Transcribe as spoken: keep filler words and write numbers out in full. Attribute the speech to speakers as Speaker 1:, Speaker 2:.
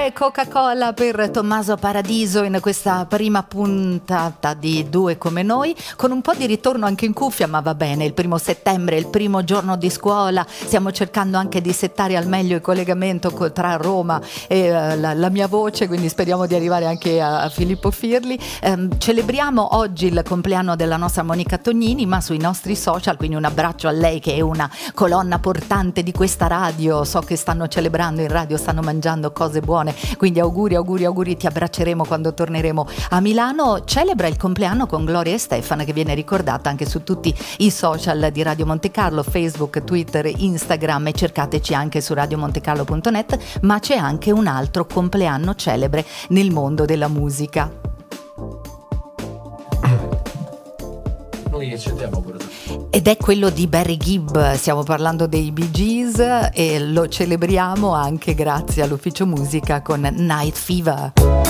Speaker 1: e Coca-Cola per Tommaso Paradiso in questa prima puntata di Due Come Noi, con un po' di ritorno anche in cuffia, ma va bene, il primo settembre, il primo giorno di scuola, stiamo cercando anche di settare al meglio il collegamento tra Roma e uh, la, la mia voce, quindi speriamo di arrivare anche a, a Filippo Firli. Um, celebriamo oggi il compleanno della nostra Monica Tognini, ma sui nostri social, quindi un abbraccio a lei che è una colonna portante di questa radio. So che stanno celebrando in radio, stanno mangiando cose buone, quindi auguri, auguri, auguri, ti abbracceremo quando torneremo a Milano. Celebra il compleanno con Gloria Estefan, che viene ricordata anche su tutti i social di Radio Monte Carlo, Facebook, Twitter, Instagram, e cercateci anche su radio monte carlo punto net. Ma c'è anche un altro compleanno celebre nel mondo della musica.
Speaker 2: Noi eccediamo pure.
Speaker 1: Ed è quello di Barry Gibb. Stiamo parlando dei Bee Gees e lo celebriamo anche grazie all'Ufficio Musica con Night Fever.